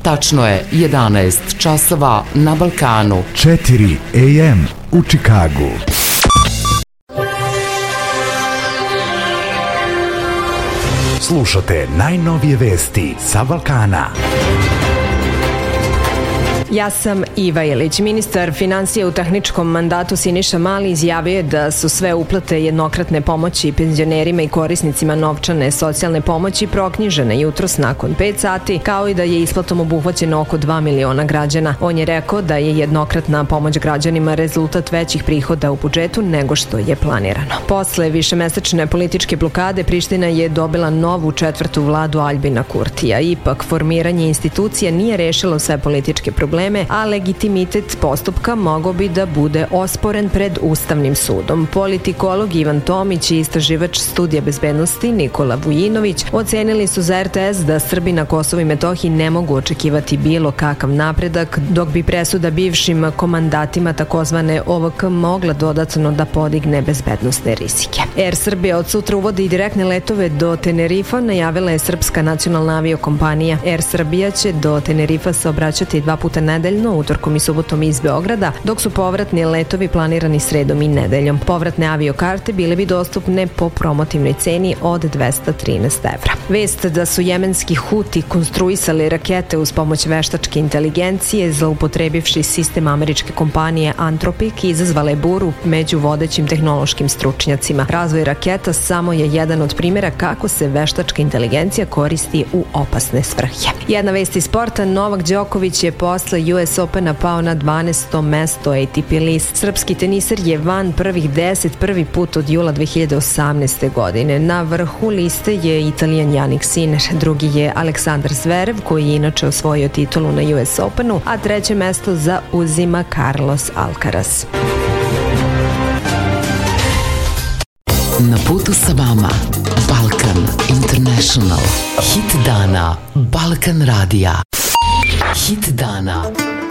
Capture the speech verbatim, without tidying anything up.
Tačno je jedanaest časova na Balkanu. četiri a m u Čikagu. Slušate najnovije vesti sa Balkana. Ja sam Iva Ilić. Ministar finansija u tehničkom mandatu Siniša Mali izjavio je da su sve uplate jednokratne pomoći penzionerima i korisnicima novčane socijalne pomoći proknjižene jutros nakon pet sati, kao i da je isplatom obuhvaćeno oko dva miliona građana. On je rekao da je jednokratna pomoć građanima rezultat većih prihoda u budžetu nego što je planirano. Posle višemesečne političke blokade Priština je dobila novu četvrtu vladu Aljbina Kurtija. Ipak, formiranje institucija nije rešilo sve političke probleme, a legitimitet postupka mogao bi da bude osporen pred Ustavnim sudom. Politikolog Ivan Tomić i istraživač studija bezbednosti Nikola Vujinović ocenili su za R T S da Srbi na Kosovu i Metohiji ne mogu očekivati bilo kakav napredak, dok bi presuda bivšim komandatima takozvane O V K mogla dodatno da podigne bezbednosne rizike. Air Srbija od sutra uvodi i direktne letove do Tenerifa, najavila je srpska nacionalna aviokompanija. Air Srbija će do Tenerifa saobraćati dva puta nedeljno, utorkom i subotom iz Beograda, dok su povratni letovi planirani sredom i nedeljom. Povratne aviokarte bile bi dostupne po promotivnoj ceni od dvesta trinaest evra. Vest da su jemenski Huti konstruisali rakete uz pomoć veštačke inteligencije, zloupotrebivši sistem američke kompanije Anthropic, izazvale buru među vodećim tehnološkim stručnjacima. Razvoj raketa samo je jedan od primjera kako se veštačka inteligencija koristi u opasne svrhe. Jedna vest iz sporta: Novak Đoković je posle U S Opena pao na dvanaesto mesto A T P list. Srpski teniser je van prvih deset prvi put od jula dve hiljade osamnaeste. godine. Na vrhu liste je Italijan Jannik Sinner, drugi je Aleksandar Zverev, koji je inače osvojio titulu na U S Openu, a treće mesto zauzima Carlos Alcaraz. Na putu sa vama Balkan International. Hit dana Balkan radija. Hit dana